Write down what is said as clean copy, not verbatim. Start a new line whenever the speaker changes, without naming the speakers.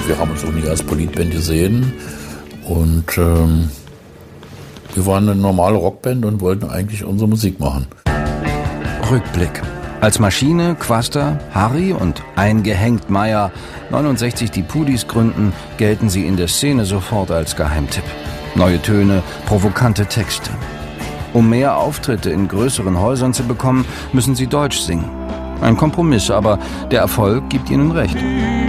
Wir haben uns auch nie als Politband gesehen und wir waren eine normale Rockband und wollten eigentlich unsere Musik machen.
Rückblick. Als Maschine, Quaster, Harry und eingehängt Meier 69 die Pudis gründen, gelten sie in der Szene sofort als Geheimtipp. Neue Töne, provokante Texte. Um mehr Auftritte in größeren Häusern zu bekommen, müssen sie Deutsch singen. Ein Kompromiss, aber der Erfolg gibt ihnen recht.